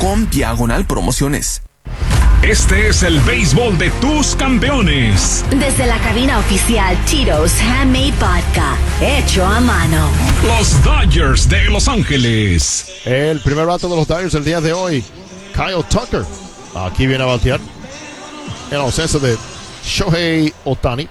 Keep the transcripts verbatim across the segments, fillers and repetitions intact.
com diagonal promociones. Este es el béisbol de tus campeones. Desde la cabina oficial Tito's Handmade Vodka, hecho a mano. Los Dodgers de Los Ángeles. El primer bate de los Dodgers el día de hoy, Kyle Tucker. Aquí viene a batear en ausencia de Shohei Ohtani.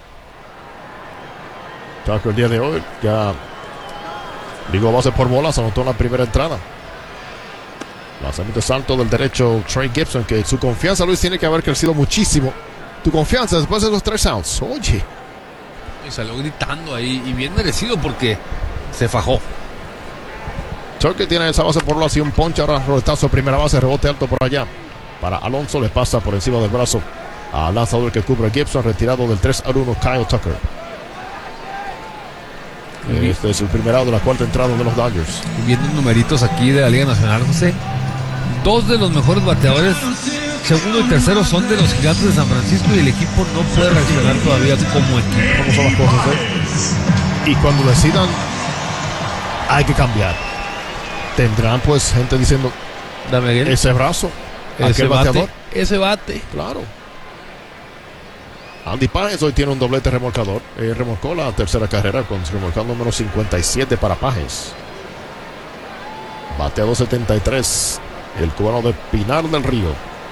Tucker el día de hoy ya digo base por bolas, anotó en la primera entrada. Lanzamiento salto del derecho Trey Gibson, que su confianza, Luis, tiene que haber crecido muchísimo. Tu confianza después de los tres outs. Oye. Y salió gritando ahí y bien merecido porque se fajó. Tucker tiene esa base por bolas y un ponche. Ahora roletazo, primera base, rebote alto por allá. Para Alonso, le pasa por encima del brazo al lanzador que cubre a Gibson, retirado del tres a uno Kyle Tucker. Este es el primer out de la cuarta entrada de los Dodgers. Viendo numeritos aquí de la Liga Nacional, José. Dos de los mejores bateadores, segundo y tercero, son de los Gigantes de San Francisco y el equipo no puede reaccionar todavía como equipo. ¿Cómo son las cosas, eh? Y cuando decidan, hay que cambiar. Tendrán pues gente diciendo, Dame aquel, ese brazo, ese aquel bate, bateador. ese bate. Claro. Andy Páez hoy tiene un doblete remolcador. Eh, remolcó la tercera carrera con remolcado número cincuenta y siete para Páez. Batea dos setenta y tres. El cubano de Pinar del Río.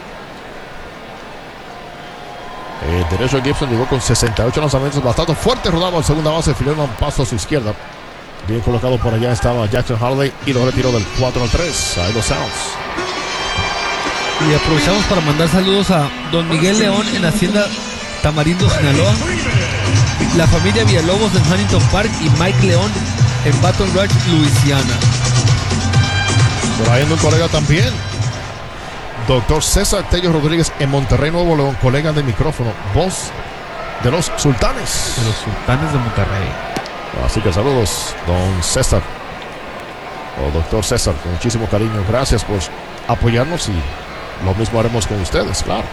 El derecho de Gibson llegó con sesenta y ocho lanzamientos. Bastante fuerte, rodado al segunda base. Filó un paso a su izquierda. Bien colocado por allá estaba Jackson Holliday y lo retiró del cuatro al tres. Ahí los outs. Y aprovechamos para mandar saludos a don Miguel León en la hacienda Tamarindo, Sinaloa, la familia Villalobos en Huntington Park y Mike León en Baton Rouge, Luisiana. Por ahí anda un colega también, doctor César Tello Rodríguez en Monterrey, Nuevo León, colega de micrófono, voz de los Sultanes. De los Sultanes de Monterrey. Así que saludos, don César, o doctor César, con muchísimo cariño. Gracias por apoyarnos y lo mismo haremos con ustedes, claro.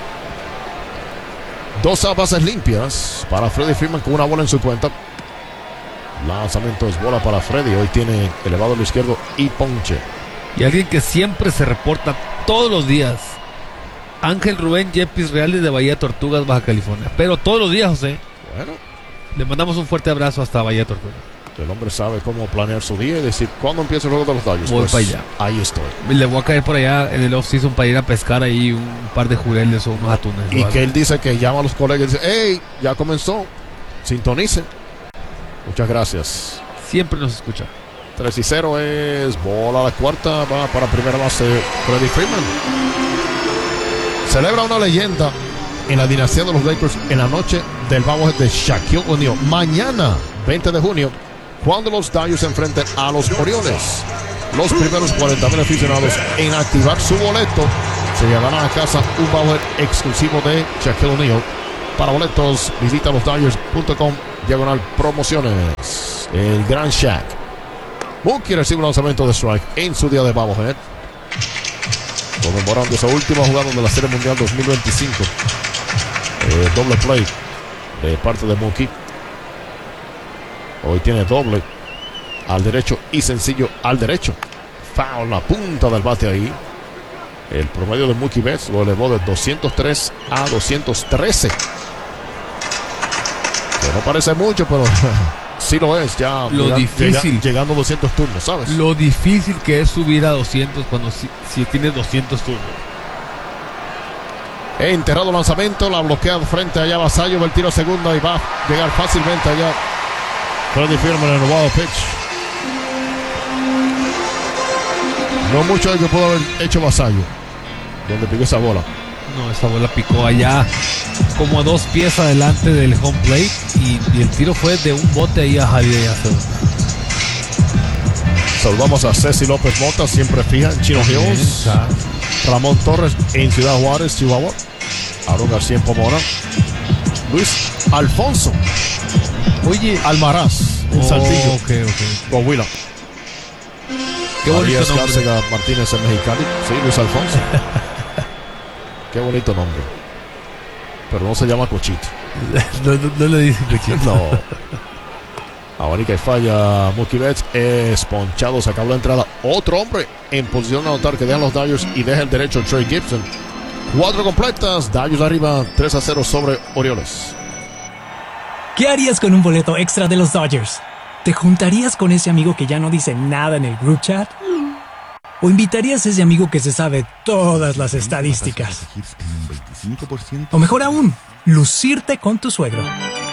Dos bases limpias para Freddie Freeman con una bola en su cuenta. Lanzamiento es bola para Freddie. Hoy tiene elevado al izquierdo y ponche. Y alguien que siempre se reporta todos los días, Ángel Rubén Yepis Reales de Bahía Tortugas, Baja California. Pero todos los días, José. Bueno. Le mandamos un fuerte abrazo hasta Bahía Tortugas. El hombre sabe cómo planear su día y decir cuándo empieza el juego de los Dodgers. Voy pues, para allá. Ahí estoy. Le voy a caer por allá en el off-season para ir a pescar ahí un par de jureles o unos atunes. Y que él dice que llama a los colegas y dice, hey, ya comenzó, sintonicen. Muchas gracias. Siempre nos escucha. tres y cero es bola a la cuarta, va para primera base Freddie Freeman. Celebra una leyenda en la dinastía de los Lakers en la noche del babo de Shaquille O'Neal. Mañana, veinte de junio, cuando los Dodgers se enfrenten a los Orioles. Los primeros cuarenta mil aficionados en activar su boleto se llevarán a casa un voucher exclusivo de Shaquille O'Neal. Para boletos, visita los Dodgers punto com diagonal promociones. El gran Shaq. Mookie recibe un lanzamiento de strike en su día de bobblehead, conmemorando esa última jugada de la Serie Mundial dos mil veinticinco. Eh, doble play de parte de Mookie. Hoy tiene doble al derecho y sencillo al derecho. Foul, la punta del bate ahí. El promedio de Mookie Betts lo elevó de doscientos tres a doscientos trece. Que no parece mucho, pero sí lo es. Ya lo llega, difícil. Llega, llegando a doscientos turnos, ¿sabes? Lo difícil que es subir a doscientos cuando si, si tienes doscientos turnos. Enterrado lanzamiento, la bloquea frente allá Vasallo, va el tiro a segunda y va a llegar fácilmente allá. Freddie Freeman en el nuevo pitch. No mucho de que pudo haber hecho Vasallo, donde picó esa bola. No, esa bola picó allá como a dos pies adelante del home plate y, y el tiro fue de un bote ahí a Javier. Saludamos a Ceci López Mota, siempre fija en Chino Hills. Ramón Torres en Ciudad Juárez, Chihuahua. Aaron García en Pomona. Luis Alfonso. Oye, Almaraz en oh, Saltillo. Okay, okay. Coahuila. Qué bonito María nombre. Escárcega Martínez en Mexicali. Sí, Luis Alfonso. Qué bonito nombre. Pero no se llama Cochito. no, no, no le dicen Cochito. No. Abanica y falla Mookie Betts. Es ponchado. Se acabó la entrada. Otro hombre en posición de anotar que dejan los Dodgers y deja el derecho Trey Gibson. Cuatro completas. Dodgers arriba tres a cero sobre Orioles. ¿Qué harías con un boleto extra de los Dodgers? ¿Te juntarías con ese amigo que ya no dice nada en el group chat? ¿O invitarías a ese amigo que se sabe todas las estadísticas? O mejor aún, lucirte con tu suegro.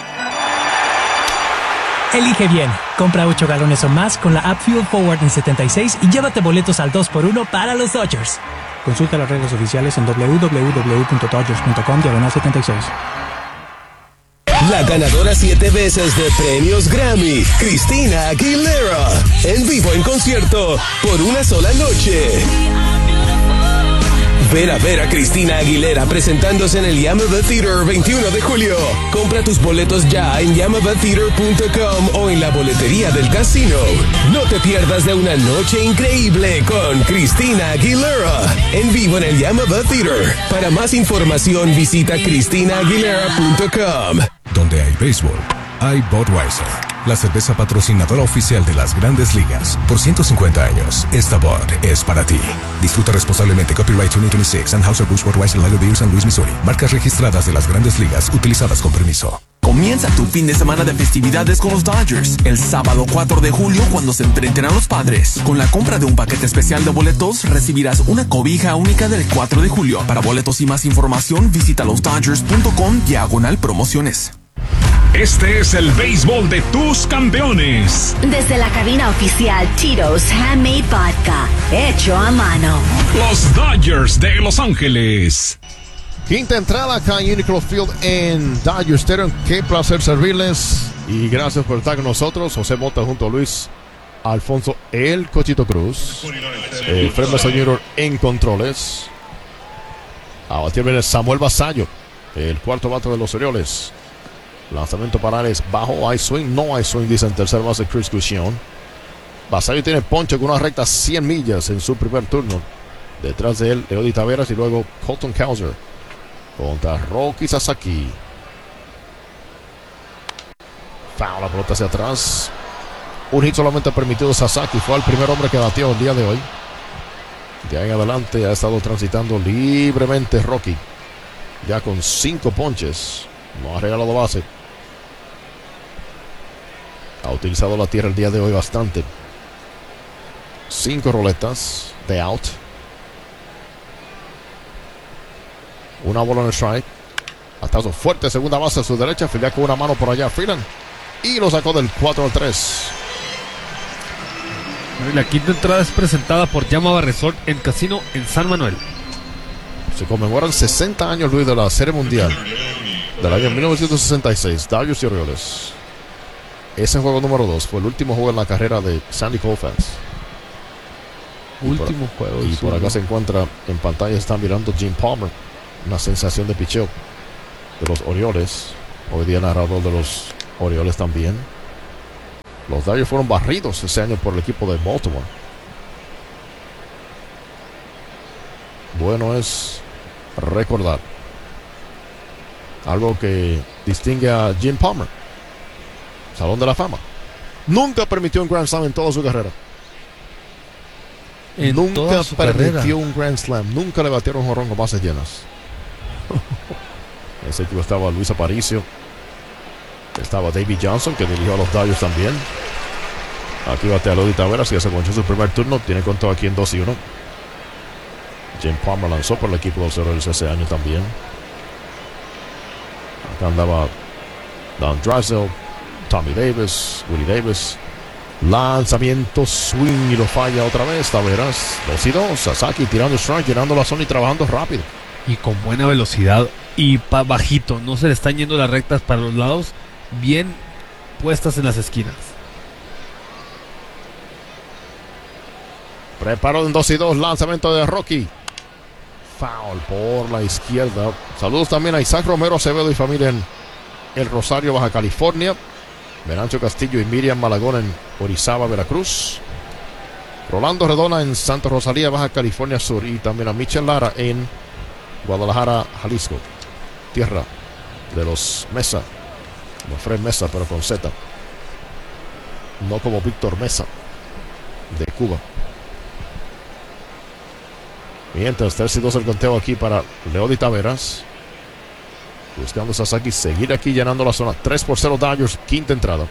Elige bien. Compra ocho galones o más con la app Fuel Forward en setenta y seis y llévate boletos al dos por uno para los Dodgers. Consulta las reglas oficiales en doble u doble u doble u punto dodgers punto com diagonal setenta y seis. La ganadora siete veces de premios Grammy, Christina Aguilera, en vivo en concierto por una sola noche. Ven a ver a Christina Aguilera presentándose en el Yamava Theater veintiuno de julio. Compra tus boletos ya en yamava theater punto com o en la boletería del casino. No te pierdas de una noche increíble con Christina Aguilera en vivo en el Yamava Theater. Para más información visita christina aguilera punto com. Donde hay béisbol, hay Budweiser, la cerveza patrocinadora oficial de las Grandes Ligas. Por ciento cincuenta años, esta Bud es para ti. Disfruta responsablemente. Copyright veinte veintiséis, Anheuser-Busch Budweiser Lager Beer, San Luis, Missouri. Marcas registradas de las Grandes Ligas, utilizadas con permiso. Comienza tu fin de semana de festividades con los Dodgers. El sábado cuatro de julio, cuando se enfrenten a los Padres. Con la compra de un paquete especial de boletos, recibirás una cobija única del cuatro de julio. Para boletos y más información, visita los dodgers punto com diagonal promociones. Este es el béisbol de tus campeones. Desde la cabina oficial Tito's Handmade Vodka, hecho a mano. Los Dodgers de Los Ángeles. Quinta entrada acá en Uniclo Field en Dodger Stadium. Qué placer servirles. Y gracias por estar con nosotros. José Mota junto a Luis Alfonso El Cochito Cruz. Eh, Fred Mesa junior en controles. A batir viene Samuel Basallo, el cuarto bate de los Orioles. Lanzamiento para Alex, bajo, hay swing, no hay swing, dice en tercer base Chris Cushing. Basallo tiene ponche con una recta cien millas en su primer turno. Detrás de él, Eddie Taveras y luego Colton Cowser contra Rocky Sasaki. Foul, la pelota hacia atrás. Un hit solamente permitido Sasaki, fue el primer hombre que batió el día de hoy. De ahí en adelante ha estado transitando libremente Rocky, ya con cinco ponches, no ha regalado base. Ha utilizado la tierra el día de hoy bastante. Cinco roletas de out. Una bola en el strike. Atazo fuerte, segunda base a su derecha. Filia con una mano por allá, Freeland. Y lo sacó del cuatro al tres. La quinta entrada es presentada por Yamava Resort en Casino en San Manuel. Se conmemoran sesenta años, Luis, de la Serie Mundial del año mil novecientos sesenta y seis. Dodgers y Orioles. Ese juego número dos fue el último juego en la carrera de Sandy Koufax. Último por, juego. Y por acá se encuentra en pantalla, está mirando Jim Palmer, una sensación de picheo de los Orioles. Hoy día narrador de los Orioles también. Los Dodgers fueron barridos ese año por el equipo de Baltimore. Bueno es recordar algo que distingue a Jim Palmer. Salón de la Fama. Nunca permitió un Grand Slam en toda su carrera. En Nunca toda su permitió carrera. un Grand Slam. Nunca le batieron un jonrón con bases llenas. Ese equipo estaba Luis Aparicio. Estaba David Johnson, que dirigió a los Dodgers también. Aquí batea Lodi Taveras, que se ponchó su primer turno. Tiene contado aquí en dos y uno. Jim Palmer lanzó por el equipo de los Orioles ese año también. Acá andaba Don Drysdale, Tommy Davis, Willie Davis. Lanzamiento, swing y lo falla otra vez. Taveras, dos y dos. Sasaki tirando strike, llenando la zona y trabajando rápido. Y con buena velocidad y pa bajito. No se le están yendo las rectas para los lados. Bien puestas en las esquinas. Preparó en dos y dos. Lanzamiento de Rocky. Foul por la izquierda. Saludos también a Isaac Romero Acevedo y familia en El Rosario, Baja California. Venancio Castillo y Miriam Malagón en Orizaba, Veracruz. Rolando Redona en Santa Rosalía, Baja California Sur. Y también a Michel Lara en Guadalajara, Jalisco. Tierra de los Mesa. Como Fred Mesa, pero con Z. no como Víctor Mesa de Cuba. Mientras tres y dos el conteo aquí para Leody Taveras. Buscando Sasaki seguir aquí llenando la zona. tres por cero Dodgers, quinta entrada.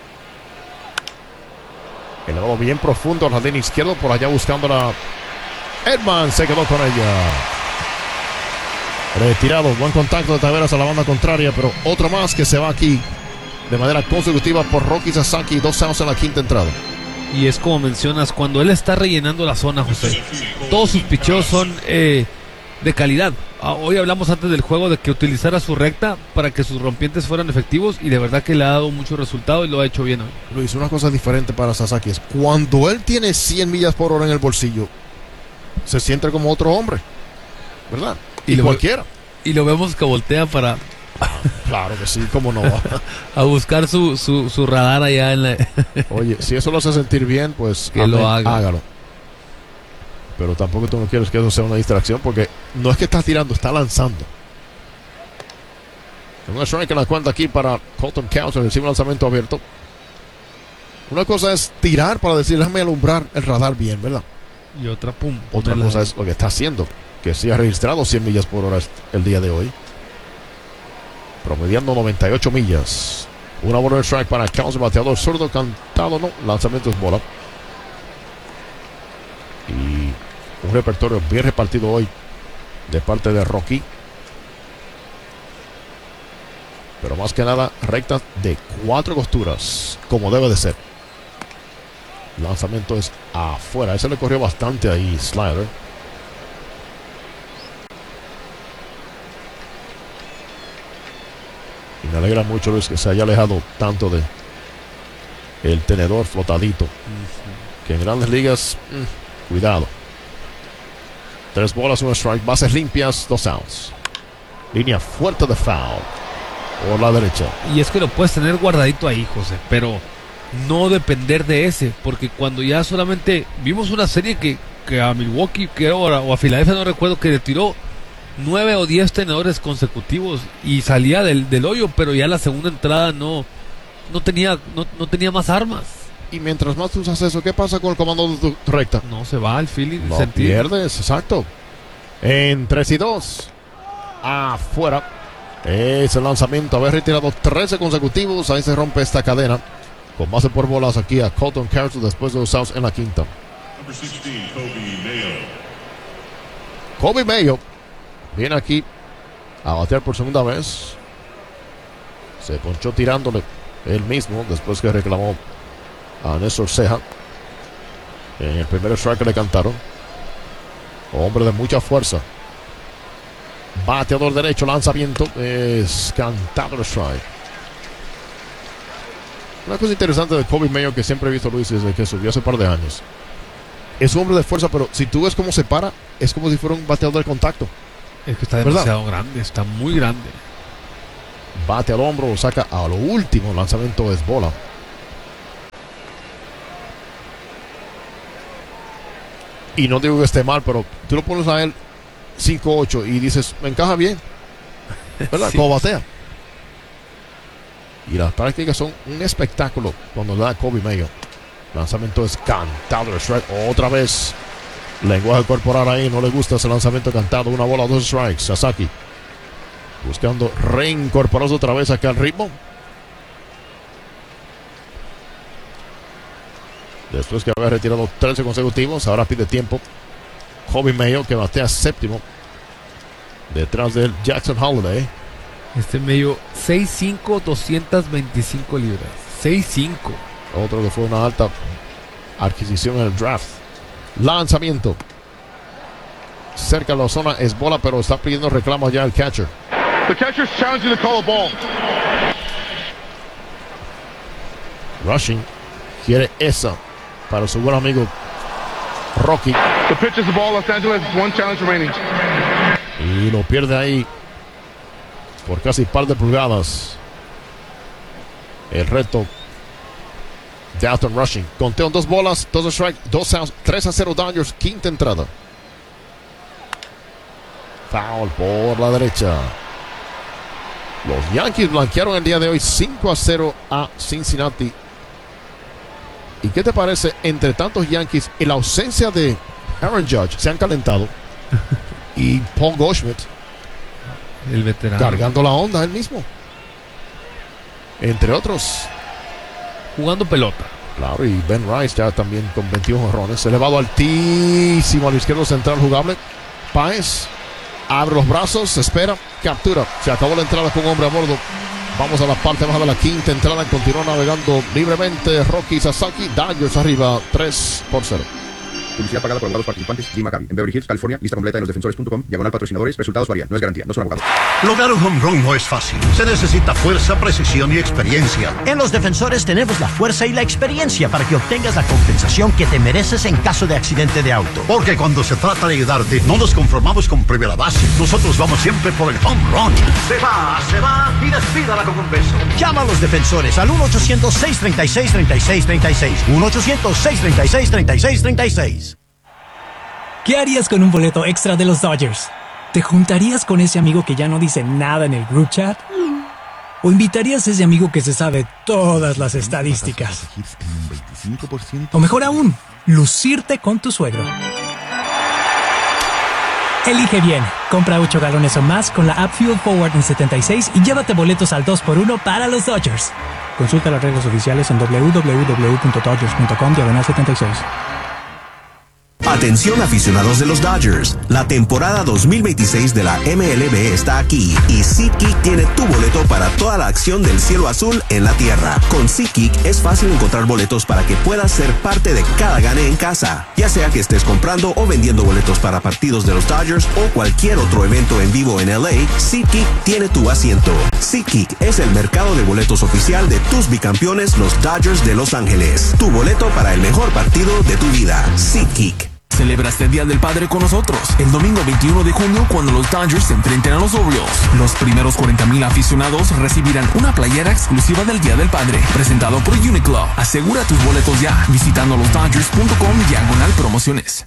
Elevado bien profundo al jardín izquierdo. Por allá buscando la Edman. Se quedó con ella. Retirado. Buen contacto de Taveras a la banda contraria. Pero otro más que se va aquí de manera consecutiva por Roki Sasaki. Dos outs en la quinta entrada. Y es como mencionas, cuando él está rellenando la zona, José, todos sus picheos son eh, de calidad. Ah, hoy hablamos antes del juego de que utilizara su recta para que sus rompientes fueran efectivos, y de verdad que le ha dado mucho resultado y lo ha hecho bien hoy. Luis, una cosa diferente para Sasaki es cuando él tiene cien millas por hora en el bolsillo, se siente como otro hombre, ¿verdad? Y, y lo cualquiera. Y lo vemos que voltea para... Claro que sí, cómo no. A buscar su, su, su radar allá en la... Oye, si eso lo hace sentir bien, pues que lo haga. Hágalo. Pero tampoco tú no quieres que eso sea una distracción, porque no es que está tirando, está lanzando. Un strike en la cuenta aquí para Colton Cowser, recibe un lanzamiento abierto. Una cosa es tirar para decir, déjame alumbrar el radar bien, ¿verdad? Y otra, pum. Otra cosa es lo que está haciendo, que sí ha registrado cien millas por hora el día de hoy. Promediando noventa y ocho millas. Una bola de strike para Cowser, bateador zurdo, cantado, no, lanzamiento es bola. Y un repertorio bien repartido hoy de parte de Rocky. Pero más que nada, rectas de cuatro costuras, como debe de ser. Lanzamiento es afuera. Ese le corrió bastante ahí, slider. Y me alegra mucho, Luis, que se haya alejado tanto de el tenedor flotadito. Uh-huh. Que en grandes ligas, mm, cuidado. Tres bolas, un strike, bases limpias, dos outs. Línea fuerte de foul por la derecha. Y es que lo puedes tener guardadito ahí, José, pero no depender de ese, porque cuando ya solamente vimos una serie que, que a Milwaukee que ahora, o a Filadelfia, no recuerdo, que le tiró nueve o diez tenedores consecutivos y salía del, del hoyo, pero ya la segunda entrada no, no tenía, no, no tenía más armas. Y mientras más tú usas eso, ¿qué pasa con el comando de tu recta? No se va al feeling. No pierdes, exacto. En tres y dos. Afuera. Ese lanzamiento, haber retirado trece consecutivos. Ahí se rompe esta cadena. Con base por bolas aquí a Colton Cowser después de los outs en la quinta. Kobe Mayo viene aquí a batear por segunda vez. Se ponchó tirándole él mismo después que reclamó a Néstor Ceja en el primer strike que le cantaron. Hombre de mucha fuerza. Bateador derecho, lanzamiento es cantado el strike. Una cosa interesante de Kobe Mayo que siempre he visto, Luis, desde que subió hace un par de años. Es un hombre de fuerza, pero si tú ves cómo se para, es como si fuera un bateador de contacto. Es que está demasiado ¿verdad? grande, está muy grande. Bate al hombro, lo saca a lo último. Lanzamiento es bola. Y no digo que esté mal, pero tú lo pones a él cinco ocho y dices, me encaja bien, ¿verdad? Sí. Como batea. Y las prácticas son un espectáculo cuando da Kobe Mayo. Lanzamiento es cantado, el strike otra vez. Lenguaje corporal ahí, no le gusta ese lanzamiento cantado. Una bola, dos strikes. Sasaki buscando reincorporarse otra vez acá al ritmo. Después que había retirado trece consecutivos, ahora pide tiempo. Kobe Mayo, que batea séptimo. Detrás de él, Jackson Holliday. Este Mayo, seis cinco, doscientas veinticinco libras. seis cinco. Otro que fue una alta adquisición en el draft. Lanzamiento. Cerca de la zona es bola, pero está pidiendo reclamo ya el catcher. The catcher's challenging to call a ball. Rushing quiere esa para su buen amigo Rocky. The pitch is the ball. Los Angeles, one challenge remaining. Y lo pierde ahí por casi par de pulgadas. El reto de Aston Rushing. Conteo en dos bolas, dos strike, dos outs, tres a cero Dodgers, quinta entrada. Foul por la derecha. Los Yankees blanquearon el día de hoy cinco a cero a Cincinnati ¿Y qué te parece? Entre tantos Yankees y la ausencia de Aaron Judge, se han calentado. Y Paul Goldschmidt, el veterano, cargando la onda él mismo. Entre otros. Jugando pelota. Claro, y Ben Rice ya también con veintiún jonrones. Elevado altísimo al izquierdo central jugable. Páez abre los brazos, espera, captura. Se acabó la entrada con un hombre a bordo. Vamos a la parte baja de la quinta entrada. Continúa navegando libremente Rocky Sasaki. Dodgers arriba tres por cero. Publicidad pagada por abogados participantes. Jim Maccabi. En Beverly Hills, California. Lista completa en los defensores punto com. Diagonal patrocinadores. Resultados varían. No es garantía. No son abogados. Lograr un home run no es fácil. Se necesita fuerza, precisión y experiencia. En los defensores tenemos la fuerza y la experiencia para que obtengas la compensación que te mereces en caso de accidente de auto. Porque cuando se trata de ayudarte, no nos conformamos con primera base. Nosotros vamos siempre por el home run. Se va, se va y despídala con un beso. Llama a los defensores al uno ochocientos, seis treinta y seis, treinta y seis treinta y seis. uno ochocientos, seis treinta y seis, treinta y seis treinta y seis. ¿Qué harías con un boleto extra de los Dodgers? ¿Te juntarías con ese amigo que ya no dice nada en el group chat? ¿O invitarías a ese amigo que se sabe todas las estadísticas? O mejor aún, lucirte con tu suegro. Elige bien. Compra ocho galones o más con la app Fuel Forward en setenta y seis y llévate boletos al dos por uno para los Dodgers. Consulta las reglas oficiales en doble u doble u doble u punto dodgers punto com diagonal setenta y seis. Atención aficionados de los Dodgers, la temporada dos mil veintiséis de la M L B está aquí y SeatGeek tiene tu boleto para toda la acción del cielo azul en la tierra. Con SeatGeek es fácil encontrar boletos para que puedas ser parte de cada gane en casa, ya sea que estés comprando o vendiendo boletos para partidos de los Dodgers o cualquier otro evento en vivo en L A. SeatGeek tiene tu asiento. SeatGeek es el mercado de boletos oficial de tus bicampeones, los Dodgers de Los Ángeles. Tu boleto para el mejor partido de tu vida. SeatGeek. Celebra este Día del Padre con nosotros el domingo veintiuno de junio cuando los Dodgers se enfrenten a los Orioles. Los primeros cuarenta mil aficionados recibirán una playera exclusiva del Día del Padre, presentado por Uniqlo. Asegura tus boletos ya visitando los dodgers punto com diagonal promociones.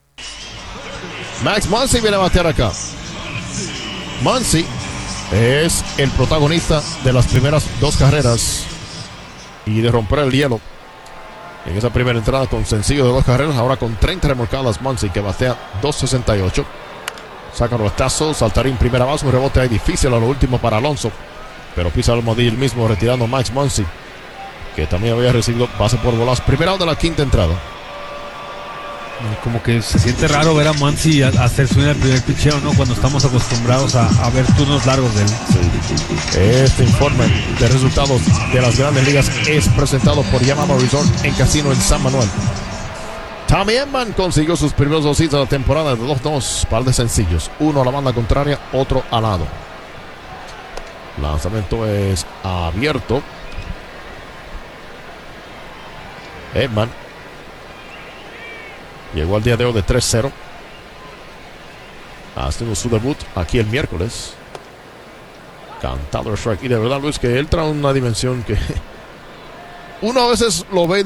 Max Muncy viene a batear acá. Muncy es el protagonista de las primeras dos carreras y de romper el hielo en esa primera entrada con sencillo de dos carreras. Ahora con treinta remolcadas, Muncy, que batea dos sesenta y ocho. Saca el batazo, saltarín primera base, un rebote ahí difícil a lo último para Alonso, pero pisa el almohadillo el mismo, retirando Max Muncy, que también había recibido base por bolas. Primera out de la quinta entrada. Como que se siente raro ver a Muncy hacer su el primer picheo, ¿no? Cuando estamos acostumbrados a, a ver turnos largos de él. Sí. Este informe de resultados de las grandes ligas es presentado por Yamaha Resort en Casino en San Manuel. Tommy Edman consiguió sus primeros dos hits de la temporada de dos dos, par de sencillos. Uno a la banda contraria, otro al lado. Lanzamiento es abierto. Edman llegó al día de hoy de tres cero, haciendo su debut aquí el miércoles. Cantado el strike. Y de verdad, Luis, que él trae una dimensión que uno a veces lo ve